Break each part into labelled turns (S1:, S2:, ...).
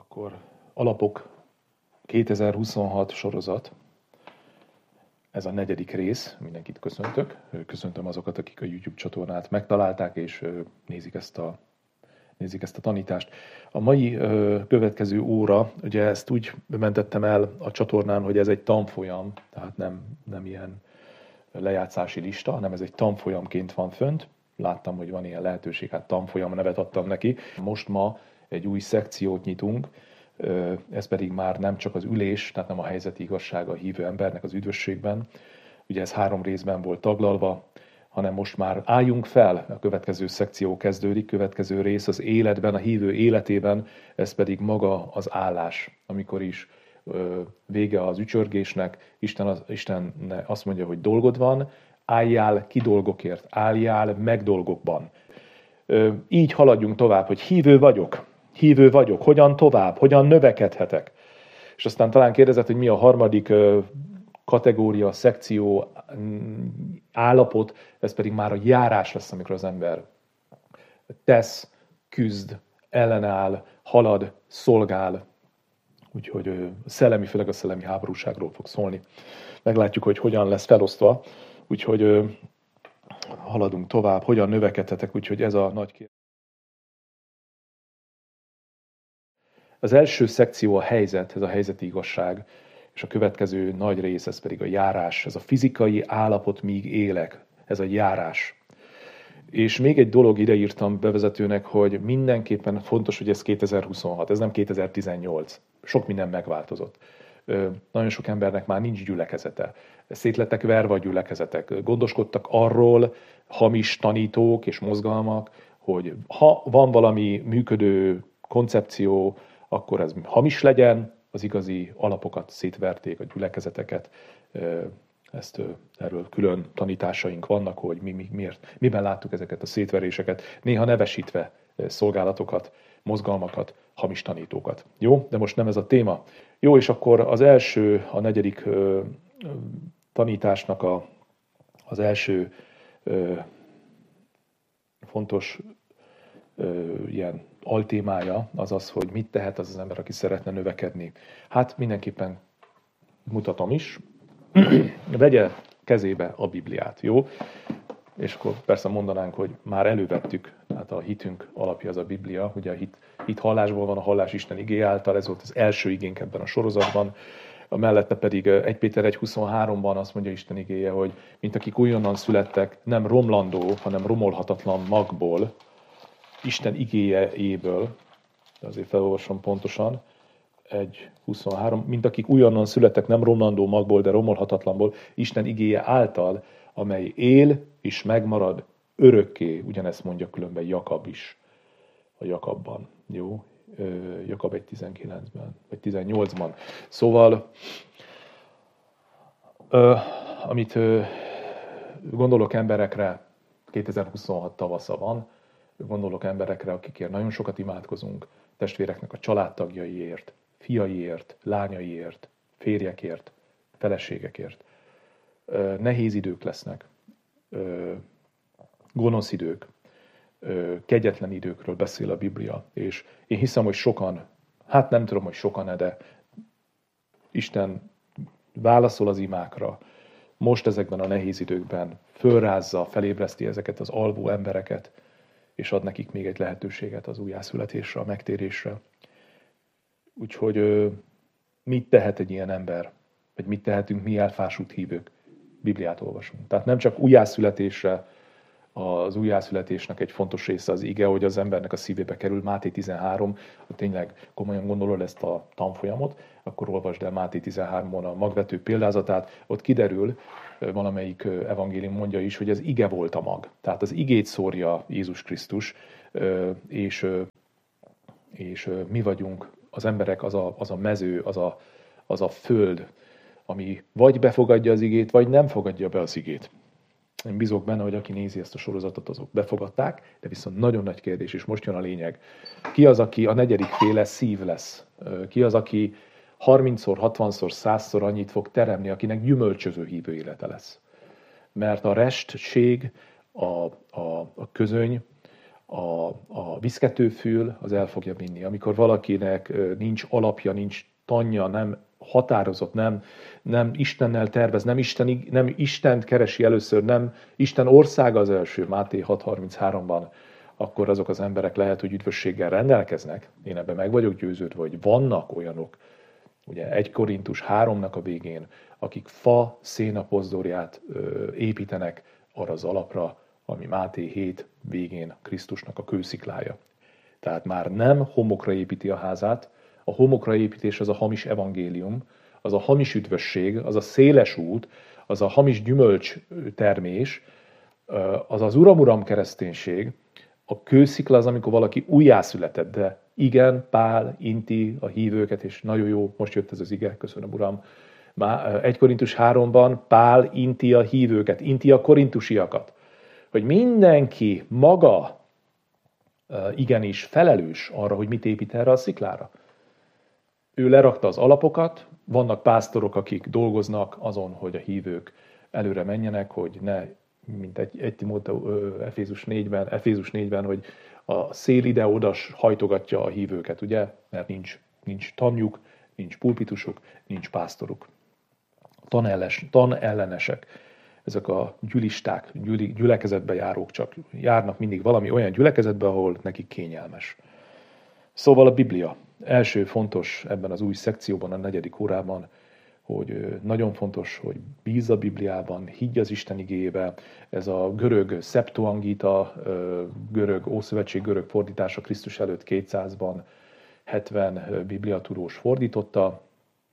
S1: Akkor Alapok 2026 sorozat. Ez a 4. rész, mindenkit köszöntök. Köszöntöm azokat, akik a YouTube csatornát megtalálták, és nézik ezt a tanítást. A mai következő óra, ugye ezt úgy mentettem el a csatornán, hogy ez egy tanfolyam, tehát nem ilyen lejátszási lista, hanem ez egy tanfolyamként van fönt. Láttam, hogy van ilyen lehetőség, hát tanfolyam nevet adtam neki. Most ma egy új szekciót nyitunk, ez pedig már nem csak az ülés, tehát nem a helyzeti igazsága a hívő embernek az üdvösségben, ugye ez 3 részben volt taglalva, hanem most már álljunk fel, a következő szekció kezdődik, következő rész az életben, a hívő életében, ez pedig maga az állás, amikor is vége az ücsörgésnek, Isten azt mondja, hogy dolgod van, álljál ki dolgokért, álljál meg dolgokban. Így haladjunk tovább, hogy hívő vagyok, hogyan tovább, hogyan növekedhetek. És aztán talán kérdezett, hogy mi a harmadik kategória, szekció, állapot, ez pedig már a járás lesz, amikor az ember tesz, küzd, ellenáll, halad, szolgál. Úgyhogy főleg a szellemi háborúságról fog szólni. Meglátjuk, hogy hogyan lesz felosztva. Úgyhogy haladunk tovább, hogyan növekedhetek, úgyhogy ez a nagy kérdés. Az első szekció a helyzet, ez a helyzeti igazság, és a következő nagy rész, ez pedig a járás, ez a fizikai állapot, míg élek, ez a járás. És még egy dolog ideírtam bevezetőnek, hogy mindenképpen fontos, hogy ez 2026, ez nem 2018. Sok minden megváltozott. Nagyon sok embernek már nincs gyülekezete. Szétlettek verve a gyülekezetek. Gondoskodtak arról hamis tanítók és mozgalmak, hogy ha van valami működő koncepció, akkor ez hamis legyen, az igazi alapokat szétverték, a gyülekezeteket. Erről külön tanításaink vannak, hogy miben láttuk ezeket a szétveréseket, néha nevesítve szolgálatokat, mozgalmakat, hamis tanítókat. Jó, de most nem ez a téma. Jó, és akkor az első, a 4. tanításnak az első fontos ilyen altémája az az, hogy mit tehet az ember, aki szeretne növekedni. Hát mindenképpen mutatom is. Vegye kezébe a Bibliát, jó? És akkor persze mondanánk, hogy már elővettük, hát a hitünk alapja az a Biblia, ugye a hit hallásból van, a hallás Isten igéje által, ez volt az első igénk ebben a sorozatban. Mellette pedig 1 Péter 1.23-ban azt mondja Isten igéje, hogy mint akik újonnan születtek, nem romlandó, hanem romolhatatlan magból, Isten igéjéből, azért felolvasom pontosan, 1.23, mint akik újonnan születtek, nem romlandó magból, de romolhatatlanból, Isten igéje által, amely él és megmarad örökké, ugyanezt mondja különben Jakab is, a Jakabban, jó? Jakab 1.19-ben, vagy 18-ban. Szóval, amit gondolok emberekre, 2026 tavasza van, gondolok emberekre, akikért nagyon sokat imádkozunk, testvéreknek a családtagjaiért, fiaiért, lányaiért, férjekért, feleségekért. Nehéz idők lesznek, gonosz idők, kegyetlen időkről beszél a Biblia, és én hiszem, hogy sokan, hát nem tudom, hogy sokan-e, de Isten válaszol az imákra, most ezekben a nehéz időkben fölrázza, felébreszti ezeket az alvó embereket, és ad nekik még egy lehetőséget az újjászületésre, a megtérésre. Úgyhogy mit tehet egy ilyen ember? Vagy mit tehetünk mi elfásult hívők? Bibliát olvasunk. Tehát nem csak újjászületésre, az újjászületésnek egy fontos része az ige, hogy az embernek a szívébe kerül, Máté 13, ha tényleg komolyan gondolod ezt a tanfolyamot, akkor olvasd el Máté 13-on a magvető példázatát, ott kiderül, valamelyik evangélium mondja is, hogy az ige volt a mag. Tehát az igét szórja Jézus Krisztus, és mi vagyunk, az emberek az a mező, az a föld, ami vagy befogadja az igét, vagy nem fogadja be az igét. Én bízok benne, hogy aki nézi ezt a sorozatot, azok befogadták, de viszont nagyon nagy kérdés, és most jön a lényeg. Ki az, aki a 4. féle szív lesz? Ki az, aki 30-szor, 60-szor, 100-szor annyit fog teremni, akinek gyümölcsöző hívő élete lesz? Mert a restség, a közöny, a viszketőfül, az el fogja vinni. Amikor valakinek nincs alapja, nincs tanja, nem határozott, nem Istennel tervez, nem Istent keresi először, nem Isten országa az első, Máté 6.33-ban, akkor azok az emberek lehet, hogy üdvösséggel rendelkeznek. Én ebben meg vagyok győződve, hogy vannak olyanok, ugye 1 Korintus 3-nak a végén, akik fa szénapozdorját építenek arra az alapra, ami Máté 7 végén Krisztusnak a kősziklája. Tehát már nem homokra építi a házát, a homokra építés az a hamis evangélium, az a hamis üdvösség, az a széles út, az a hamis gyümölcstermés, az az Uram kereszténység. A kőszikla az, amikor valaki újjászületett, de igen, Pál inti a hívőket, és nagyon jó, most jött ez az ige, köszönöm Uram. 1 Korintus 3-ban Pál inti a hívőket, inti a korintusiakat, hogy mindenki maga igenis felelős arra, hogy mit épít erre a sziklára. Ő lerakta az alapokat, vannak pásztorok, akik dolgoznak azon, hogy a hívők előre menjenek, hogy ne, mint egy Efézus 4-ben, hogy a szél ide-oda hajtogatja a hívőket, ugye? Mert nincs tanjuk, nincs pulpitusuk, nincs pásztoruk. Tanellenesek. Ezek a gyülisták, gyülekezetbe járók csak járnak mindig valami olyan gyülekezetbe, ahol nekik kényelmes. Szóval a Biblia. Első fontos ebben az új szekcióban, a 4. órában, hogy nagyon fontos, hogy bízz a Bibliában, higgy az Isten igéjébe. Ez a görög Septuagint, görög Ószövetség görög fordítása Krisztus előtt 200-ban 70 bibliatudós fordította,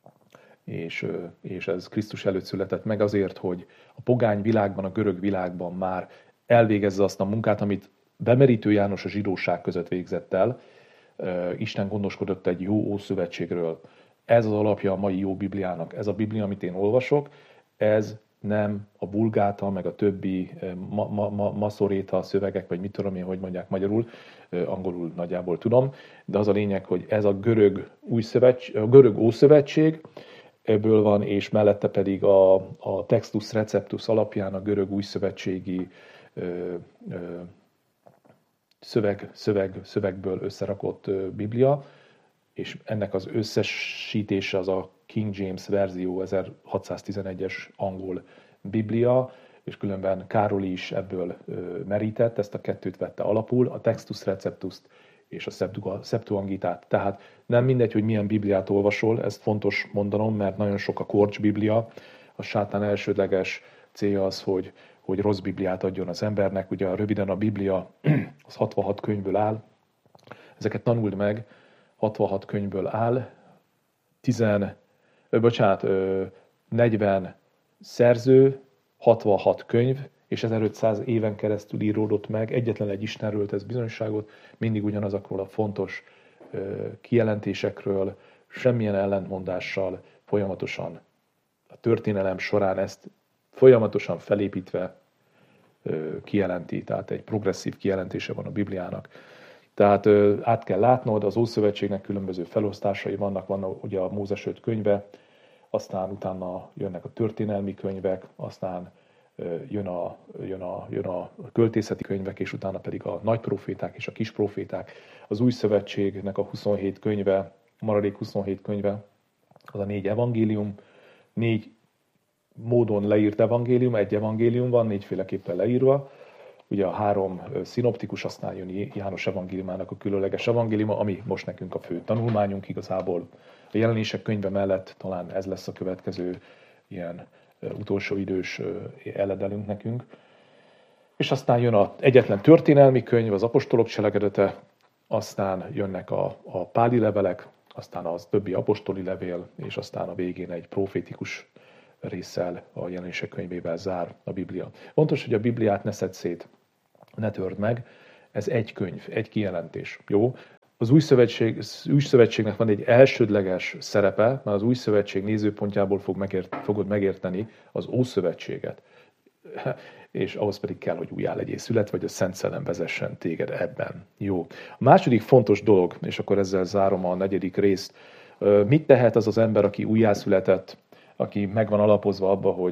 S1: és ez Krisztus előtt született meg azért, hogy a pogány világban, a görög világban már elvégezze azt a munkát, amit Bemerítő János a zsidóság között végzett el. Isten gondoskodott egy jó Ószövetségről. Ez az alapja a mai jó Bibliának. Ez a Biblia, amit én olvasok, ez nem a vulgáta, meg a többi maszoréta szövegek, vagy mit tudom én, hogy mondják magyarul, angolul nagyjából tudom, de az a lényeg, hogy ez a görög Ószövetség, ebből van, és mellette pedig a Textus Receptus alapján a görög újszövetségi szövegből összerakott Biblia, és ennek az összesítése az a King James verzió 1611-es angol Biblia, és különben Károly is ebből merített, ezt a kettőt vette alapul, a Textus Receptust és a Septuagintát. Tehát nem mindegy, hogy milyen Bibliát olvasol, ezt fontos mondanom, mert nagyon sok a korcs Biblia. A sátán elsődleges célja az, hogy rossz Bibliát adjon az embernek. Ugye röviden a Biblia az 66 könyvből áll, ezeket tanuld meg, 66 könyvből áll, 40 szerző, 66 könyv, és 1500 éven keresztül íródott meg, egyetlen egy Istenről tesz bizonyságot, mindig ugyanazokról a fontos kijelentésekről, semmilyen ellentmondással, folyamatosan a történelem során ezt folyamatosan felépítve kijelenti, tehát egy progresszív kijelentése van a Bibliának. Tehát át kell látnod, az Ószövetségnek különböző felosztásai vannak ugye a Mózes 5 könyve, aztán utána jönnek a történelmi könyvek, aztán jön a költészeti könyvek, és utána pedig a nagy proféták és a kis proféták. Az Új Szövetségnek a 27 könyve, maradék 27 könyve, az a 4 evangélium, 4 módon leírt evangélium, egy evangélium van, 4-féleképpen leírva. Ugye a 3 szinoptikus, aztán jön János evangéliumának a különleges evangéliuma, ami most nekünk a fő tanulmányunk igazából. A Jelenések könyve mellett talán ez lesz a következő ilyen utolsó idős eledelünk nekünk. És aztán jön az egyetlen történelmi könyv, az apostolok cselekedete, aztán jönnek a páli levelek, aztán az többi apostoli levél, és aztán a végén egy profétikus résszel a Jelenések könyvével zár a Biblia. Fontos, hogy a Bibliát ne szedd szét, ne törd meg, ez egy könyv, egy kijelentés. Jó? Az új szövetségnek van egy elsődleges szerepe, mert az új szövetség nézőpontjából fogod megérteni az Ószövetséget. És ahhoz pedig kell, hogy újjá legyél szület, vagy a Szent Szellem vezessen téged ebben. Jó. A második fontos dolog, és akkor ezzel zárom a 4. részt, mit tehet az az ember, aki újjászületett, aki meg van alapozva abba, hogy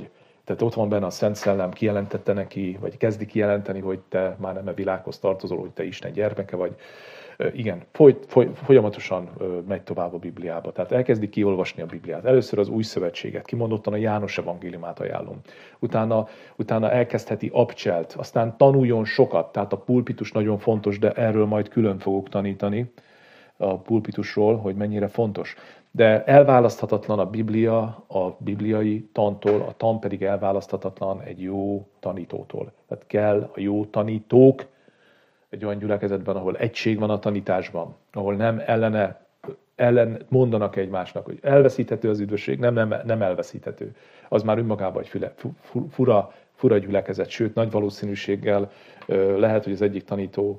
S1: Tehát ott van benne a Szent Szellem, kijelentette neki, vagy kezdi kijelenteni, hogy te már nem a világhoz tartozol, hogy te Isten gyermeke vagy. Igen, folyamatosan megy tovább a Bibliába. Tehát elkezdi kiolvasni a Bibliát. Először az Új Szövetséget, kimondottan a János evangéliumát ajánlom. Utána elkezdheti abcselt, aztán tanuljon sokat. Tehát a pulpitus nagyon fontos, de erről majd külön fogok tanítani a pulpitusról, hogy mennyire fontos. De elválaszthatatlan a Biblia a bibliai tantól, a tan pedig elválaszthatatlan egy jó tanítótól. Tehát kell a jó tanítók egy olyan gyülekezetben, ahol egység van a tanításban, ahol nem ellen mondanak egymásnak, hogy elveszíthető az üdvösség, nem elveszíthető. Az már önmagában egy fura gyülekezet, sőt, nagy valószínűséggel lehet, hogy az egyik tanító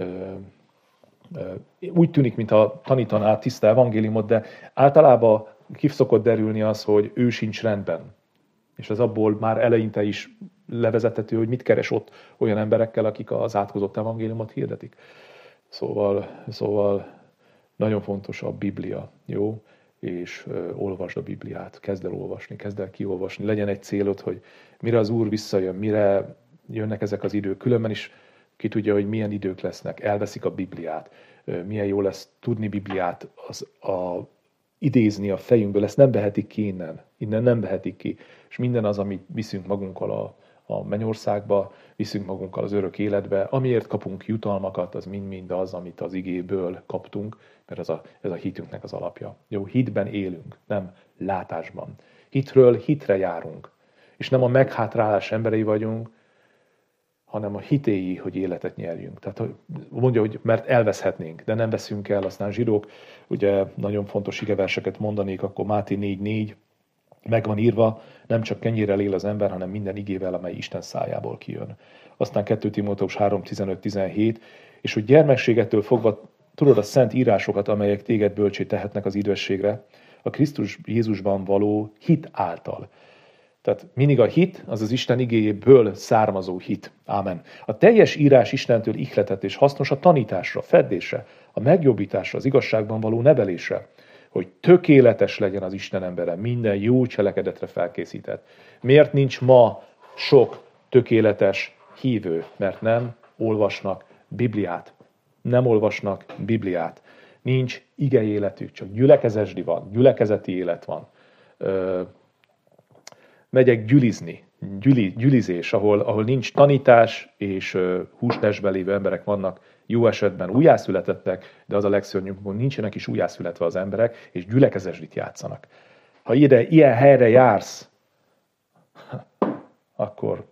S1: úgy tűnik, mintha tanítaná tiszta evangéliumot, de általában ki szokott derülni az, hogy ő sincs rendben. És ez abból már eleinte is levezethető, hogy mit keres ott olyan emberekkel, akik az átkozott evangéliumot hirdetik. Szóval nagyon fontos a Biblia, jó? És olvasd a Bibliát, kezd el olvasni, kezd el kiolvasni. Legyen egy célod, hogy mire az Úr visszajön, mire jönnek ezek az idők. Különben is ki tudja, hogy milyen idők lesznek, elveszik a Bibliát. Milyen jó lesz tudni Bibliát, idézni a fejünkből, ezt nem vehetik ki innen nem vehetik ki. És minden az, amit viszünk magunkkal a mennyországba, viszünk magunkkal az örök életbe, amiért kapunk jutalmakat, az mind-mind az, amit az igéből kaptunk, mert ez a hitünknek az alapja. Jó, hitben élünk, nem látásban. Hitről hitre járunk, és nem a meghátrálás emberei vagyunk, hanem a hitéi, hogy életet nyerjünk. Tehát mondja, hogy mert elveszhetnénk, de nem veszünk el, aztán zsidók, ugye nagyon fontos igeverseket mondanék, akkor Máté 4:4, meg van írva, nem csak kenyérrel él az ember, hanem minden igével, amely Isten szájából kijön. Aztán 2 Timóteus 3:15-17, és hogy gyermekségettől fogva tudod a szent írásokat, amelyek téged bölcsé tehetnek az üdvösségre, a Krisztus Jézusban való hit által. Tehát mindig a hit, az az Isten igéjéből származó hit. Ámen. A teljes írás Istentől ihletett és hasznos a tanításra, feddésre, a megjobbításra, az igazságban való nevelésre, hogy tökéletes legyen az Isten embere, minden jó cselekedetre felkészített. Miért nincs ma sok tökéletes hívő? Mert nem olvasnak Bibliát. Nem olvasnak Bibliát. Nincs ige életük, csak gyülekezesdi van, gyülekezeti élet van. Megyek gyülizni, gyülizés, ahol nincs tanítás, és hústestben lévő emberek vannak, jó esetben újjászületettek, de az a legszörnyűbb, hogy nincsenek is újjászületve az emberek, és gyülekezesdit játszanak. Ha ilyen helyre jársz, akkor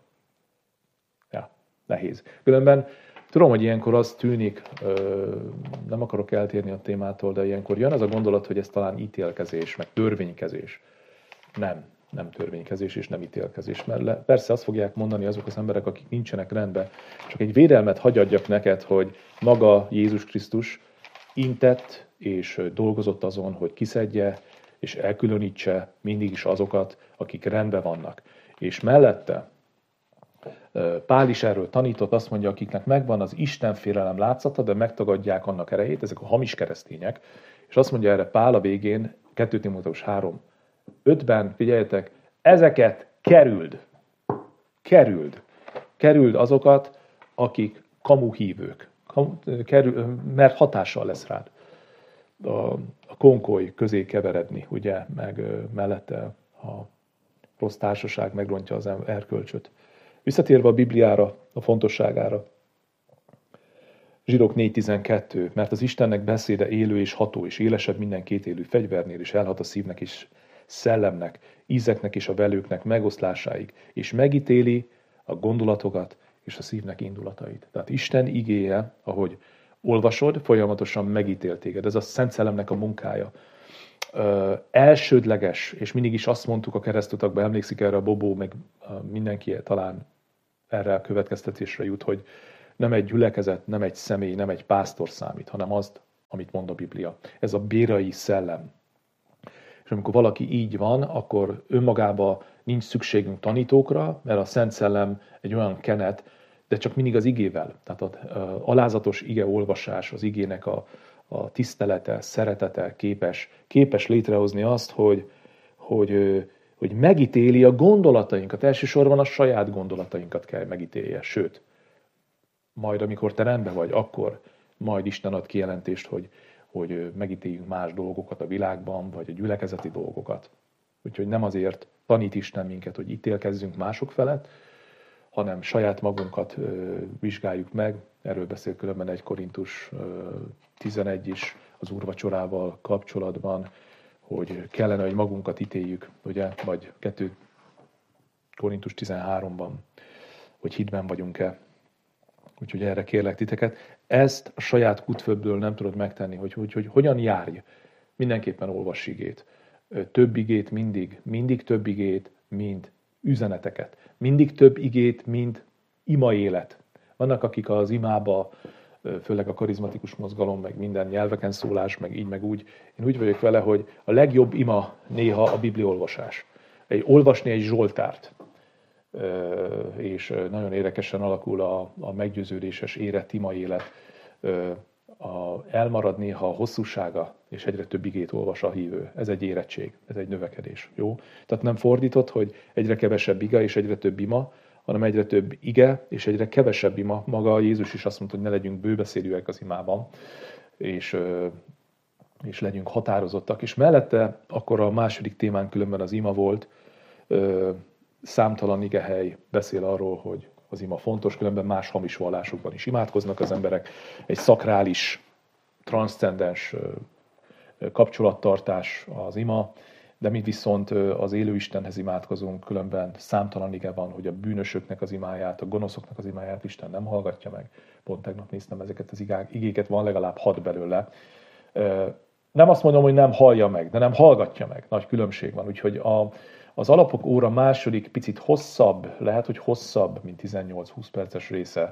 S1: nehéz. Különben tudom, hogy ilyenkor az tűnik, nem akarok eltérni a témától, de ilyenkor jön az a gondolat, hogy ez talán ítélkezés, meg törvénykezés. Nem törvénykezés és nem ítélkezés. Mert persze azt fogják mondani azok az emberek, akik nincsenek rendben, csak egy védelmet hagyjadjak neked, hogy maga Jézus Krisztus intett és dolgozott azon, hogy kiszedje és elkülönítse mindig is azokat, akik rendben vannak. És mellette Pál is erről tanított, azt mondja, akiknek megvan az Istenfélelem látszata, de megtagadják annak erejét, ezek a hamis keresztények, és azt mondja erre Pál a végén, 2 Timóteus 3:5-ben, figyeljetek, ezeket kerüld azokat, akik kamuhívők, mert hatással lesz rád a konkoly közé keveredni, ugye, meg mellette a rossz társaság megrontja az erkölcsöt. Visszatérve a Bibliára, a fontosságára, Zsidók 4:12, mert az Istennek beszéde élő és ható, és élesebb minden kétélű fegyvernél, és elhat a szívnek és szellemnek, ízeknek és a velőknek megoszlásáig, és megítéli a gondolatokat és a szívnek indulatait. Tehát Isten igéje, ahogy olvasod, folyamatosan megítél téged. Ez a Szent Szellemnek a munkája. Elsődleges, és mindig is azt mondtuk a keresztutakban, emlékszik erre a Bobó, meg mindenki talán erre a következtetésre jut, hogy nem egy gyülekezet, nem egy személy, nem egy pásztor számít, hanem azt, amit mond a Biblia. Ez a bérai szellem. És amikor valaki így van, akkor önmagában nincs szükségünk tanítókra, mert a Szent Szellem egy olyan kenet, de csak mindig az igével. Tehát az alázatos igeolvasás, az igének a tisztelete, szeretete képes létrehozni azt, hogy hogy megítéli a gondolatainkat, elsősorban a saját gondolatainkat kell megítélje, sőt, majd amikor te rendben vagy, akkor majd Isten ad kijelentést, hogy megítéljünk más dolgokat a világban, vagy a gyülekezeti dolgokat. Úgyhogy nem azért tanít Isten minket, hogy ítélkezzünk mások felett, hanem saját magunkat vizsgáljuk meg. Erről beszél különben 1 Korintus 11 is az úrvacsorával kapcsolatban, hogy kellene, hogy magunkat ítéljük, ugye? Vagy 2 Korintus 13-ban, hogy hitben vagyunk-e. Úgyhogy erre kérlek titeket. Ezt a saját kútföldből nem tudod megtenni, hogy hogyan járj. Mindenképpen olvass igét. Több igét mindig több igét, mint üzeneteket. Mindig több igét, mint ima élet. Vannak, akik az imába, főleg a karizmatikus mozgalom, meg minden nyelveken szólás, meg így, meg úgy. Én úgy vagyok vele, hogy a legjobb ima néha a bibliaolvasás. Olvasni egy Zsoltárt. És nagyon érdekesen alakul a meggyőződéses érett ima élet. Elmarad néha a hosszúsága, és egyre több igét olvas a hívő. Ez egy érettség, ez egy növekedés. Jó? Tehát nem fordított, hogy egyre kevesebb ige és egyre több ima, hanem egyre több ige és egyre kevesebb ima. Maga Jézus is azt mondta, hogy ne legyünk bőbeszédűek az imában, és legyünk határozottak. És mellette akkor a második témán különben az ima volt. Számtalan igehely beszél arról, hogy az ima fontos, különben más hamis vallásokban is imádkoznak az emberek. Egy szakrális, transzcendens kapcsolattartás az ima, de mi viszont az élő Istenhez imádkozunk, különben számtalan ige van, hogy a bűnösöknek az imáját, a gonoszoknak az imáját Isten nem hallgatja meg. Pont tegnap néztem ezeket az igéket, van legalább 6 belőle. Nem azt mondom, hogy nem hallja meg, de nem hallgatja meg. Nagy különbség van, úgyhogy az alapok óra második, picit hosszabb, lehet, hogy hosszabb, mint 18-20 perces része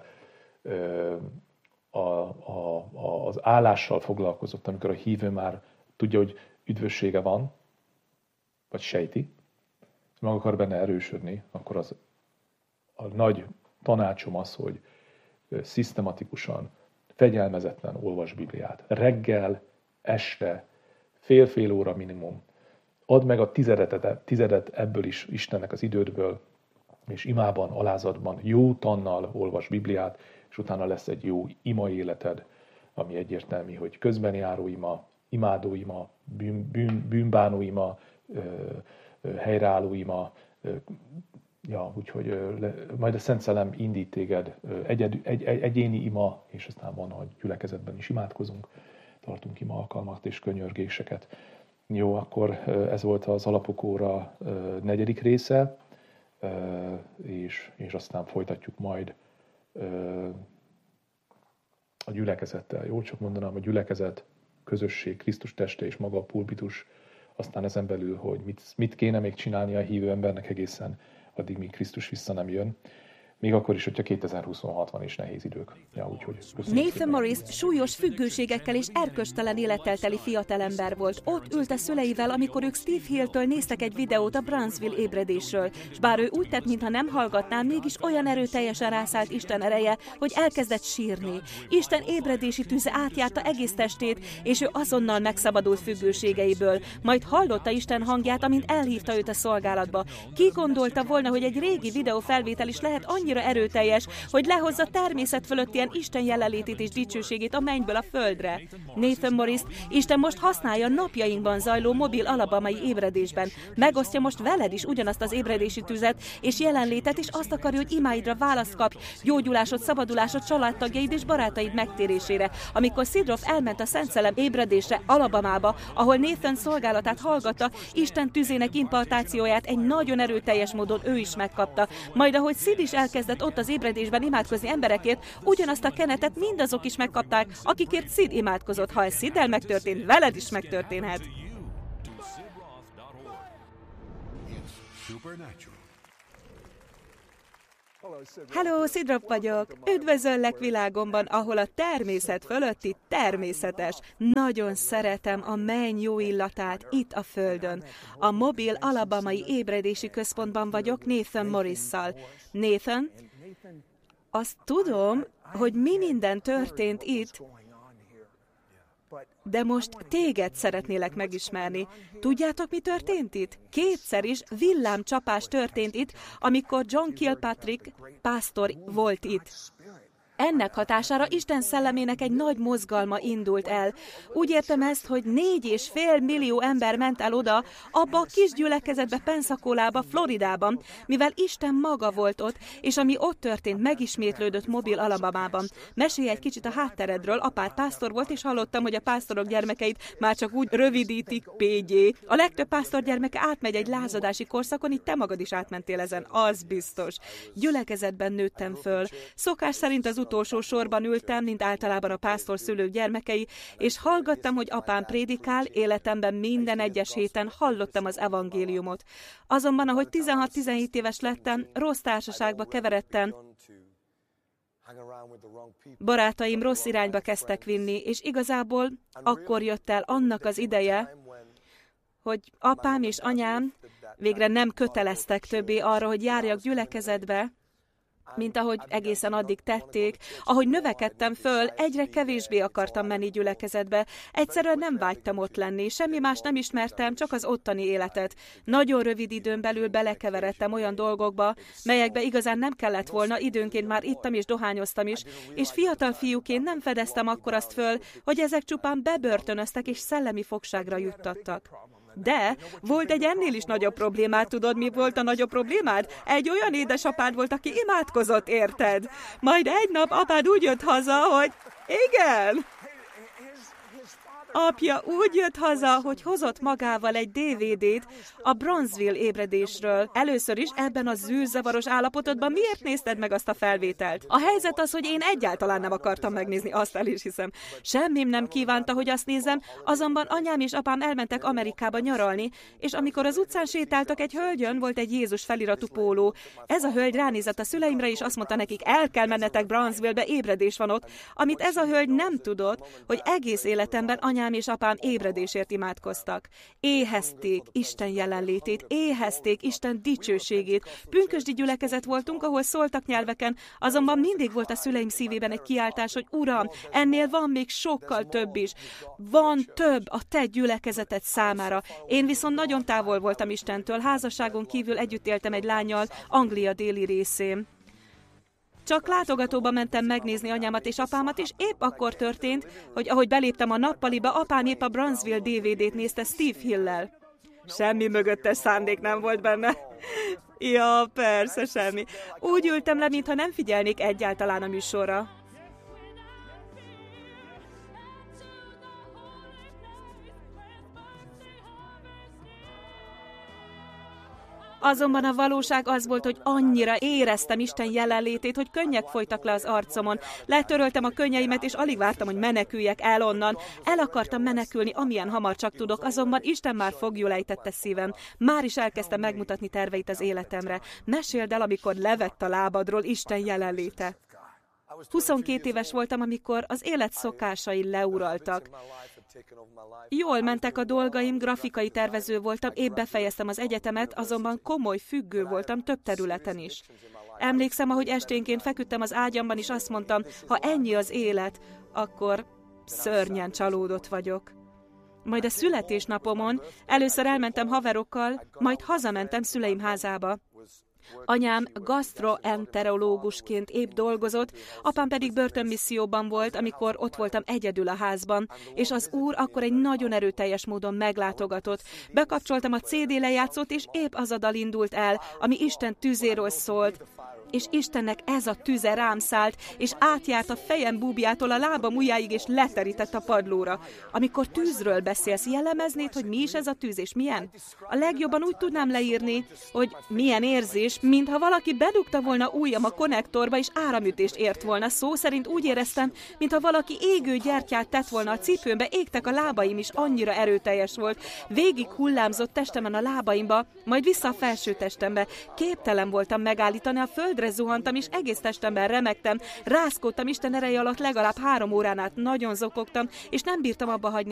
S1: az állással foglalkozott, amikor a hívő már tudja, hogy üdvössége van, vagy sejti, és meg akar benne erősödni, akkor a nagy tanácsom az, hogy szisztematikusan, fegyelmezetten olvas Bibliát. Reggel, este, fél-fél óra minimum. Add meg a tizedet ebből is Istennek az idődből, és imában, alázatban, jó tannal olvas Bibliát, és utána lesz egy jó ima életed, ami egyértelmű, hogy közbenjáró ima, imádó ima, bűnbánó ima, helyreálló ima, úgyhogy majd a Szent Szellem indít téged, egyéni ima, és aztán van, hogy gyülekezetben is imádkozunk, tartunk ima alkalmat és könyörgéseket. Jó, akkor ez volt az alapok óra 4. része, és aztán folytatjuk majd a gyülekezettel. Jól csak mondanám, a gyülekezet, közösség, Krisztus teste és maga a pulpitus, aztán ezen belül, hogy mit kéne még csinálni a hívő embernek egészen addig, míg Krisztus vissza nem jön. Még akkor is, hogyha 2026 van és nehéz idők.
S2: Nathan Morris súlyos függőségekkel és erkölcstelen élettel teli fiatalember volt. Ott ült a szüleivel, amikor ők Steve Hill-től néztek egy videót a Brownsville ébredésről. És bár ő úgy tett, mintha nem hallgatná, mégis olyan erőteljesen rászállt Isten ereje, hogy elkezdett sírni. Isten ébredési tüze átjárta egész testét, és ő azonnal megszabadult függőségeiből. Majd hallotta Isten hangját, amint elhívta őt a szolgálatba. Ki gondolta volna, hogy egy régi videófelvétel is lehet annyira erőteljes, hogy lehozza természet fölött ilyen Isten jelenlétét és dicsőségét a mennyből a földre. Nathan Morris Isten most használja napjainkban zajló mobil alabamai ébredésben. Megosztja most veled is ugyanazt az ébredési tüzet és jelenlétet, és azt akarja, hogy imáidra választ kapj, gyógyulásod, szabadulásod, családtagjaid és barátaid megtérésére. Amikor Sidroff elment a Szent Szellem ébredésre Alabamába, ahol Nathan szolgálatát hallgatta, Isten tüzének impartációját egy nagyon erőteljes módon ő is megkapta. Majd ahogy Sid is elkezdett ott az ébredésben imádkozni emberekért, ugyanazt a kenetet mindazok is megkapták, akikért Sid imádkozott. Ha ez Siddel megtörtént, veled is megtörténhet. Hello, Sid Roth vagyok. Üdvözöllek világomban, ahol a természet fölötti természetes. Nagyon szeretem a menny jó illatát itt a földön. A mobil alabamai ébredési központban vagyok Nathan Morrisszal. Nathan, azt tudom, hogy mi minden történt itt, De most téged szeretnélek megismerni. Tudjátok, mi történt itt? Kétszer is villámcsapás történt itt, amikor John Kilpatrick pásztor volt itt. Ennek hatására Isten szellemének egy nagy mozgalma indult el. Úgy értem ezt, hogy 4,5 millió ember ment el oda, abba a kis gyülekezetbe Pensacolaба, Floridában, mivel Isten maga volt ott, és ami ott történt, megismétlődött Mobile, Alabamában. Mesélj egy kicsit a hátteredről, apád pásztor volt, és hallottam, hogy a pásztorok gyermekeit már csak úgy rövidítik PG. A legtöbb pásztor gyermeke átmegy egy lázadási korszakon, így te magad is átmentél ezen, az biztos. Gyülekezetben nőttem föl. Szokás szerint az utolsó sorban ültem, mint általában a pásztor szülők gyermekei, és hallgattam, hogy apám prédikál, életemben minden egyes héten hallottam az evangéliumot. Azonban, ahogy 16-17 éves lettem, rossz társaságba keveredtem, barátaim rossz irányba kezdtek vinni, és igazából akkor jött el annak az ideje, hogy apám és anyám végre nem köteleztek többé arra, hogy járjak gyülekezetbe, mint ahogy egészen addig tették. Ahogy növekedtem föl, egyre kevésbé akartam menni gyülekezetbe. Egyszerűen nem vágytam ott lenni, semmi más nem ismertem, csak az ottani életet. Nagyon rövid időn belül belekeveredtem olyan dolgokba, melyekbe igazán nem kellett volna, időnként már ittam és dohányoztam is, és fiatal fiúként nem fedeztem akkor azt föl, hogy ezek csupán bebörtönöztek és szellemi fogságra juttattak. De volt egy ennél is nagyobb problémád, tudod, mi volt a nagyobb problémád? Egy olyan édesapád volt, aki imádkozott, érted? Majd egy nap apád úgy jött haza, hogy igen! Apja úgy jött haza, hogy hozott magával egy DVD-t a Bronzeville ébredésről. Először is ebben a zűrzavaros állapotodban miért nézted meg azt a felvételt? A helyzet az, hogy én egyáltalán nem akartam megnézni, azt el is hiszem. Semmim nem kívánta, hogy azt nézzem, azonban anyám és apám elmentek Amerikába nyaralni, és amikor az utcán sétáltak, egy hölgyön volt egy Jézus feliratú póló. Ez a hölgy ránézett a szüleimre, és azt mondta nekik, el kell mennetek Bronzeville-be, ébredés van ott. Amit ez a hölgy nem tudott, hogy egész életemben anyám és apám ébredésért imádkoztak. Éhezték Isten jelenlétét, éhezték Isten dicsőségét. Pünkösdi gyülekezet voltunk, ahol szóltak nyelveken, azonban mindig volt a szüleim szívében egy kiáltás, hogy Uram, ennél van még sokkal több is. Van több a te gyülekezeted számára. Én viszont nagyon távol voltam Istentől, házasságon kívül együtt éltem egy lánnyal Anglia déli részén. Csak látogatóba mentem megnézni anyámat és apámat, és épp akkor történt, hogy ahogy beléptem a nappaliba, apám épp a Bronzeville DVD-t nézte Steve Hill-lel. Semmi mögöttes szándék nem volt benne. Ja, persze, semmi. Úgy ültem le, mintha nem figyelnék egyáltalán a műsorra. Azonban a valóság az volt, hogy annyira éreztem Isten jelenlétét, hogy könnyek folytak le az arcomon. Letöröltem a könnyeimet, és alig vártam, hogy meneküljek el onnan. El akartam menekülni, amilyen hamar csak tudok, azonban Isten már foglyul ejtette szívem. Már is elkezdtem megmutatni terveit az életemre. Meséld el, amikor levett a lábadról Isten jelenléte. 22 éves voltam, amikor az élet szokásai leuraltak. Jól mentek a dolgaim, grafikai tervező voltam, épp befejeztem az egyetemet, azonban komoly függő voltam több területen is. Emlékszem, ahogy esténként feküdtem az ágyamban, és azt mondtam, ha ennyi az élet, akkor szörnyen csalódott vagyok. Majd a születésnapomon először elmentem haverokkal, majd hazamentem szüleim házába. Anyám gastroenterológusként épp dolgozott, apám pedig börtönmisszióban volt, amikor ott voltam egyedül a házban, és az úr akkor egy nagyon erőteljes módon meglátogatott. Bekapcsoltam a CD lejátszót, és épp az a dal indult el, ami Isten tüzéről szólt. És Istennek ez a tüze rám szállt, és átjárt a fejem búbjától a lábam ujjáig, és leterített a padlóra. Amikor tűzről beszélsz, jellemeznéd, hogy mi is ez a tűz, és milyen? A legjobban úgy tudnám leírni, hogy milyen érzés, mintha valaki bedugta volna ujjam a konnektorba, és áramütést ért volna. Szó szerint úgy éreztem, mintha valaki égő gyertyát tett volna a cipőmbe, égtek a lábaim is, annyira erőteljes volt. Végig hullámzott testemen a lábaimba, majd vissza a felső testembe. Képtelen voltam megállítani, a földre zuhantam, és egész testemben remegtem, rázkódtam Isten ereje alatt legalább 3 órán át, nagyon zokogtam, és nem bírtam abba hagyni